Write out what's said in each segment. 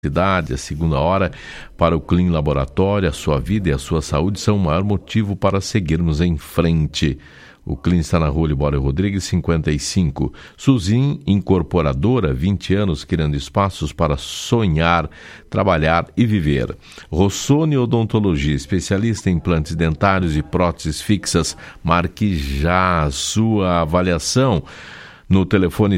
cidade, a segunda hora para o Clean Laboratório. A sua vida e a sua saúde são o maior motivo para seguirmos em frente. O Clean está na rua Libório Rodrigues, 55. Suzin Incorporadora, 20 anos, criando espaços para sonhar, trabalhar e viver. Rossoni Odontologia, especialista em implantes dentários e próteses fixas. Marque já a sua avaliação no telefone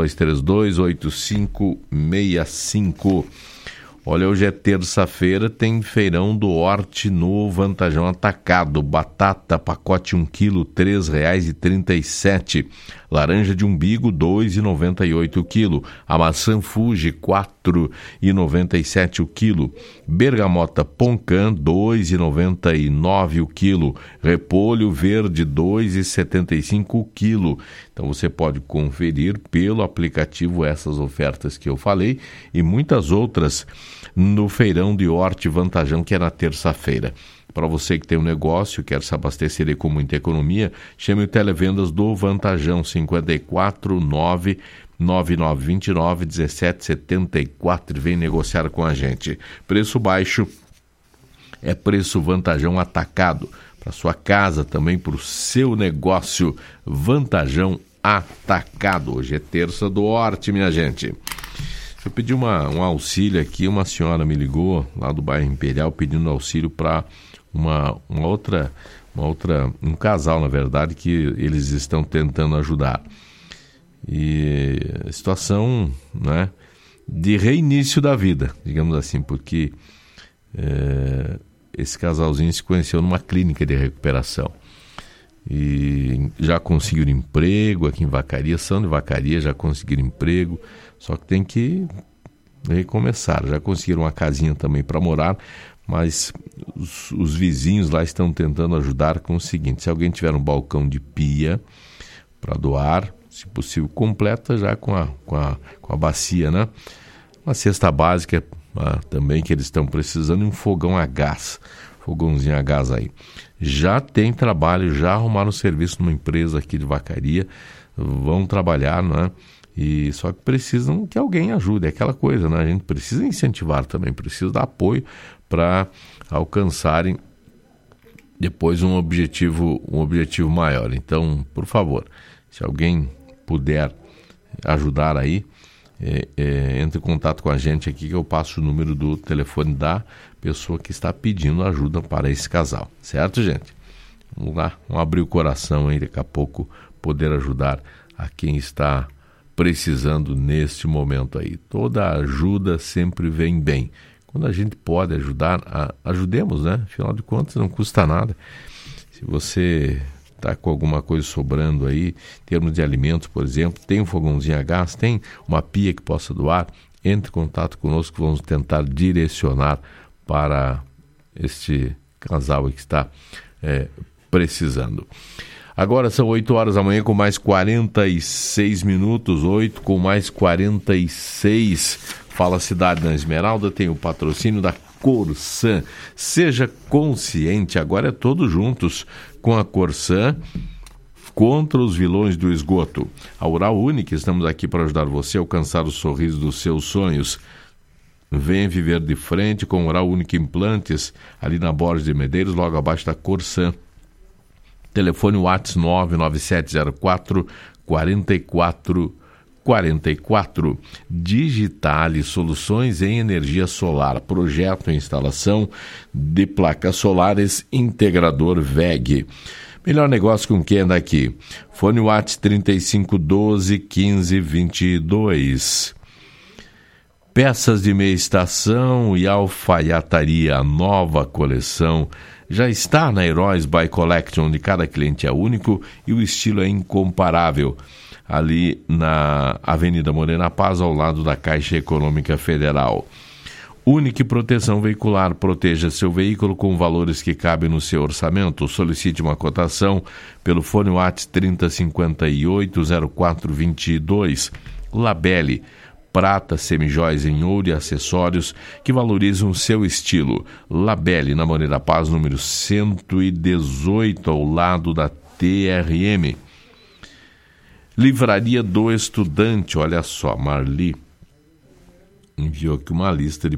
3232-8565. Olha, hoje é terça-feira, tem feirão do Horti no Vantajão Atacado. Batata, pacote 1 kg, R$ 3,37. Laranja de umbigo, R$ 2,98 o quilo. A maçã Fuji, R$ 4,97 o quilo. Bergamota Poncan, R$ 2,99 o quilo. Repolho verde, R$ 2,75 o quilo. Então você pode conferir pelo aplicativo essas ofertas que eu falei e muitas outras no feirão de Horti Vantajão, que é na terça-feira. Para você que tem um negócio, quer se abastecer com muita economia, chame o Televendas do Vantajão, 549-9929-1774 e vem negociar com a gente. Preço baixo é preço Vantajão Atacado. Para sua casa, também para o seu negócio, Vantajão Atacado. Hoje é terça do Horti, minha gente. Eu pedi um auxílio aqui, uma senhora me ligou lá do bairro Imperial pedindo auxílio para um casal, na verdade, que eles estão tentando ajudar. E situação, né, de reinício da vida, digamos assim, porque esse casalzinho se conheceu numa clínica de recuperação. E já conseguiram emprego aqui em Vacaria, são de Vacaria, já conseguiram emprego, só que tem que recomeçar. Já conseguiram uma casinha também para morar, mas os vizinhos lá estão tentando ajudar com o seguinte: se alguém tiver um balcão de pia para doar, se possível, completa já com a bacia, né? Uma cesta básica também que eles estão precisando, e um fogão a gás. Fogãozinho a gás aí. Já tem trabalho, já arrumaram serviço numa empresa aqui de Vacaria, vão trabalhar, né? E só que precisam que alguém ajude, é aquela coisa, né? A gente precisa incentivar também, precisa dar apoio para alcançarem depois um objetivo maior. Então, por favor, se alguém puder ajudar aí, entre em contato com a gente aqui, que eu passo o número do telefone da pessoa que está pedindo ajuda para esse casal, certo, gente? Vamos lá, vamos abrir o coração aí, daqui a pouco poder ajudar a quem está precisando neste momento aí. Toda ajuda sempre vem bem. Quando a gente pode ajudar, ajudemos, né? Afinal de contas, não custa nada. Se você está com alguma coisa sobrando aí, em termos de alimentos, por exemplo, tem um fogãozinho a gás, tem uma pia que possa doar, entre em contato conosco que vamos tentar direcionar para este casal que está precisando. Agora são 8 horas da manhã com mais 46 minutos, 8 com mais 46. Fala Cidade na Esmeralda, tem o patrocínio da Corsan. Seja consciente, agora é todos juntos com a Corsan contra os vilões do esgoto. A Oral Unique, estamos aqui para ajudar você a alcançar o sorriso dos seus sonhos. Venha viver de frente com Oral Unique Implantes, ali na Borges de Medeiros, logo abaixo da Corsan. Telefone WhatsApp 99704-4444. Digitale Soluções em Energia Solar. Projeto e instalação de placas solares Integrador VEG. Melhor negócio com quem anda aqui. Fone WhatsApp 3512-1522. Peças de meia estação e alfaiataria, a nova coleção já está na Heróis by Collection, onde cada cliente é único e o estilo é incomparável. Ali na Avenida Morena Paz, ao lado da Caixa Econômica Federal. Unique Proteção Veicular, proteja seu veículo com valores que cabem no seu orçamento. Solicite uma cotação pelo fone WhatsApp 3058-0422. Labelle, prata, semijóias em ouro e acessórios que valorizam seu estilo. Labelle, na Moreira Paz, número 118, ao lado da TRM. Livraria do Estudante, olha só, Marli enviou aqui uma lista de